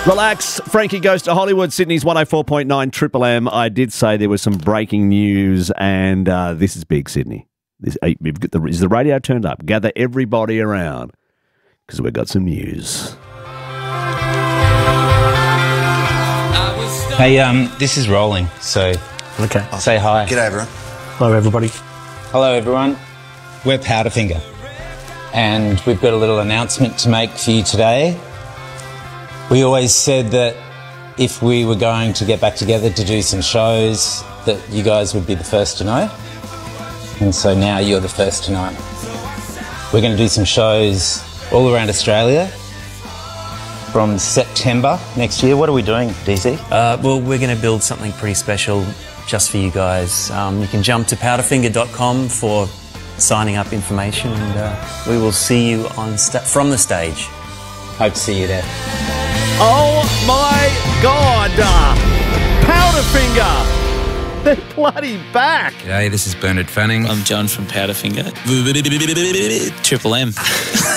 Relax. Frankie Goes to Hollywood, Sydney's 104.9 Triple M. I did say there was some breaking news, and this is big, Sydney. Is the radio turned up? Gather everybody around, because we've got some news. Hey, this is rolling, so okay. Say hi. G'day, everyone. Hello, everybody. Hello, everyone. We're Powderfinger, and we've got a little announcement to make for you today. We always said that if we were going to get back together to do some shows, that you guys would be the first to know. And so now you're the first to know. We're going to do some shows all around Australia from September next year. What are we doing, DC? Well, we're going to build something pretty special just for you guys. You can jump to powderfinger.com for signing up information, and we will see you on from the stage. Hope to see you there. Oh my God! Powderfinger! They're bloody back! G'day, this is Bernard Fanning. I'm John from Powderfinger. Triple M.